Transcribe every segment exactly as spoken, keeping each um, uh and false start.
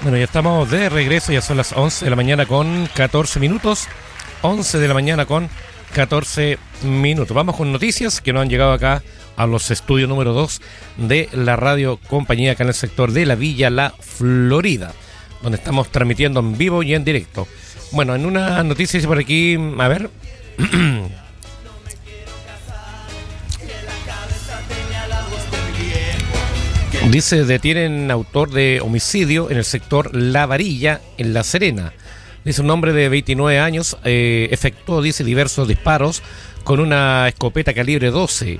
Bueno, ya estamos de regreso, ya son las once de la mañana con catorce minutos. once de la mañana con catorce minutos. Vamos con noticias que nos han llegado acá a los estudios número dos de la radio compañía acá en el sector de la Villa La Florida, donde estamos transmitiendo en vivo y en directo. Bueno, en una noticia dice por aquí, a ver... Dice, detienen autor de homicidio en el sector La Varilla, en La Serena. Dice, un hombre de veintinueve años eh, efectuó, dice, diversos disparos con una escopeta calibre doce.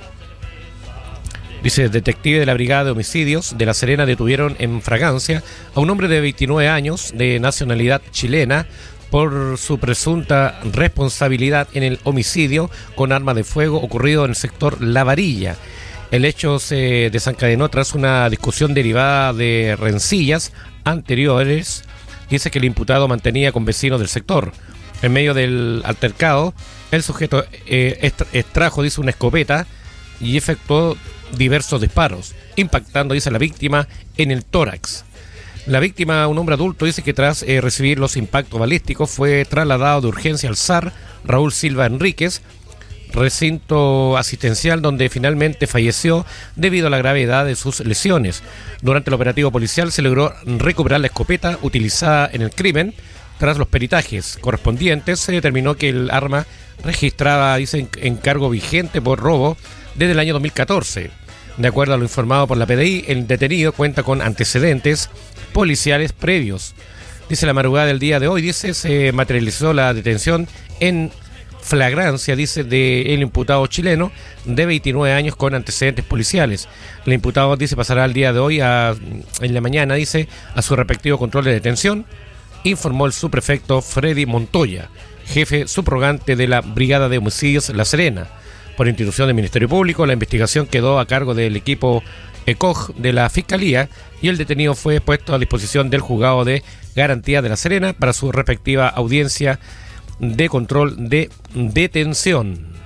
Dice, detectives de la Brigada de Homicidios de La Serena detuvieron en fragancia a un hombre de veintinueve años de nacionalidad chilena por su presunta responsabilidad en el homicidio con arma de fuego ocurrido en el sector La Varilla. El hecho se desencadenó tras una discusión derivada de rencillas anteriores. Dice que el imputado mantenía con vecinos del sector. En medio del altercado, el sujeto eh, extrajo, dice, una escopeta y efectuó diversos disparos, impactando, dice, a la víctima en el tórax. La víctima, un hombre adulto, dice que tras eh, recibir los impactos balísticos fue trasladado de urgencia al S A R Raúl Silva Enríquez, recinto asistencial, donde finalmente falleció debido a la gravedad de sus lesiones. Durante el operativo policial se logró recuperar la escopeta utilizada en el crimen. Tras los peritajes correspondientes se determinó que el arma registraba, dice, en cargo vigente por robo desde el año dos mil catorce. De acuerdo a lo informado por la P D I, el detenido cuenta con antecedentes policiales previos. Dice, la madrugada del día de hoy, dice, se materializó la detención en flagrancia, dice, del imputado chileno de veintinueve años con antecedentes policiales. El imputado, dice, pasará el día de hoy a, en la mañana, dice, a su respectivo control de detención, informó el subprefecto Freddy Montoya, jefe subrogante de la Brigada de Homicidios La Serena. Por institución del Ministerio Público, la investigación quedó a cargo del equipo ECOG de la Fiscalía y el detenido fue puesto a disposición del Juzgado de Garantía de La Serena para su respectiva audiencia de control de detención.